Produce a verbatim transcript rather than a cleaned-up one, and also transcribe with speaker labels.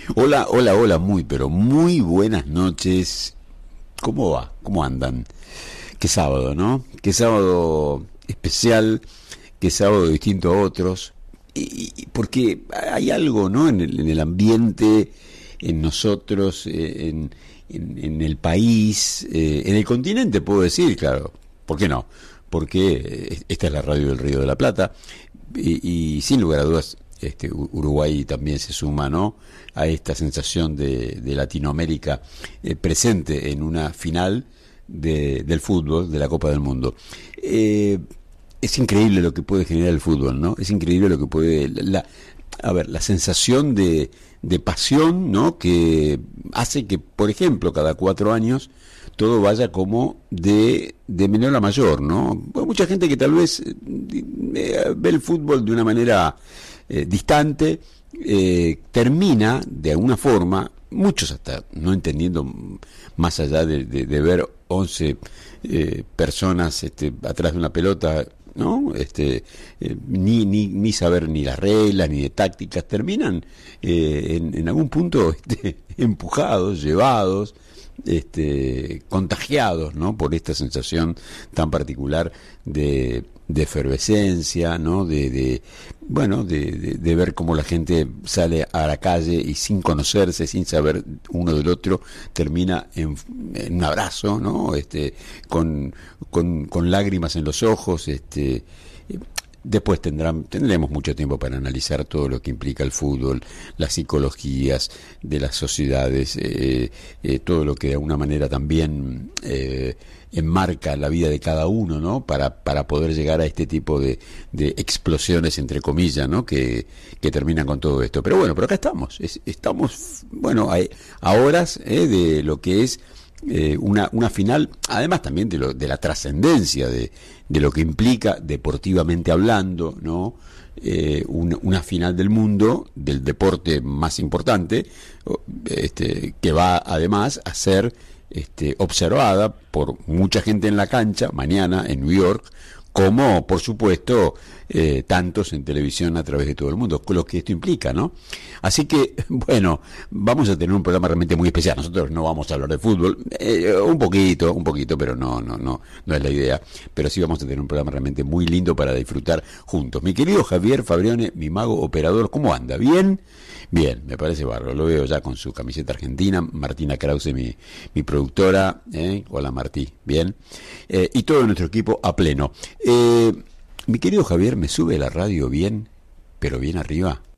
Speaker 1: Hola, hola, hola, muy, pero muy buenas noches. ¿Cómo va? ¿Cómo andan? Qué sábado, ¿no? Qué sábado especial, qué sábado distinto a otros. Y, y- porque hay algo, ¿no? En el, en el ambiente, en nosotros, eh, en, en- en el país, eh, en el continente, puedo decir, claro. ¿Por qué no? Porque eh, esta es la radio del Río de la Plata y, y sin lugar a dudas este, Uruguay también se suma, ¿no?, a esta sensación de, de Latinoamérica eh, presente en una final de, del fútbol de la Copa del Mundo. Eh, es increíble lo que puede generar el fútbol, ¿no? Es increíble lo que puede la, a ver, la sensación de, de pasión, ¿no?, que hace que, por ejemplo, cada cuatro años todo vaya como de, de menor a mayor, ¿no? Hay mucha gente que tal vez eh, ve el fútbol de una manera eh, distante, eh, termina de alguna forma, muchos hasta no entendiendo más allá de, de, de ver once eh, personas este, atrás de una pelota, ¿no? Este, eh, ni, ni, ni saber ni las reglas, ni de tácticas, terminan eh, en, en algún punto este, empujados, llevados, este, contagiados, ¿no?, por esta sensación tan particular de, de efervescencia, ¿no?, de, de bueno, de, de, de ver cómo la gente sale a la calle y sin conocerse, sin saber uno del otro, termina en, en un abrazo, ¿no?, este, con, con, con lágrimas en los ojos, este. Después tendrán, tendremos mucho tiempo para analizar todo lo que implica el fútbol, las psicologías de las sociedades, eh, eh, todo lo que de alguna manera también eh, enmarca la vida de cada uno, ¿no?, para, para poder llegar a este tipo de, de explosiones, entre comillas, ¿no?, que, que terminan con todo esto. Pero bueno, pero acá estamos, es, estamos, bueno, a, a horas eh, de lo que es eh, una, una final, además también de, lo, de la trascendencia de, de lo que implica deportivamente hablando, ¿no? Eh, una, una final del mundo, del deporte más importante, este, que va además a ser este, observada por mucha gente en la cancha mañana en New York, como por supuesto eh, tantos en televisión a través de todo el mundo, con lo que esto implica, ¿no? Así que, bueno, vamos a tener un programa realmente muy especial. Nosotros no vamos a hablar de fútbol, eh, un poquito, un poquito, pero no, no, no, no es la idea. Pero sí vamos a tener un programa realmente muy lindo para disfrutar juntos. Mi querido Javier Fabrione, mi mago operador, ¿cómo anda? ¿Bien? Bien, me parece bárbaro. Lo veo ya con su camiseta argentina. Martina Krause, mi, mi productora. ¿eh? Hola, Martí. Bien. Eh, y todo nuestro equipo a pleno. Eh, mi querido Javier, ¿me sube la radio bien, pero bien arriba?